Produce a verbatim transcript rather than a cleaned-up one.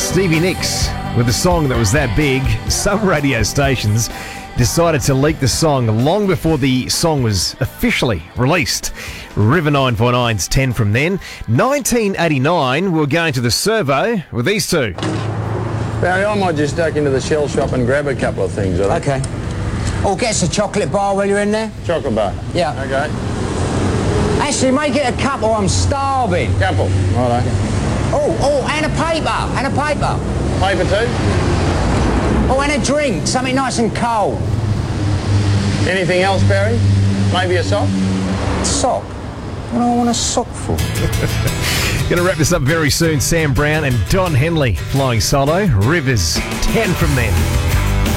Stevie Nicks with a song that was that big. Some radio stations decided to leak the song long before the song was officially released. River nine point nine's ten from then. nineteen eighty-nine, we're going to the servo with these two. Barry, I might just duck into the shell shop and grab a couple of things, all right? Okay. Oh, get us a chocolate bar while you're in there. Chocolate bar? Yeah. Okay. Actually, make it a cup or I'm starving. Couple. Righto. Oh, oh, and a paper, and a paper. Paper too? Oh, and a drink, something nice and cold. Anything else, Barry? Maybe a sock? Sock? What do I want a sock for? Going to wrap this up very soon. Sam Brown and Don Henley flying solo. Rivers, ten from them.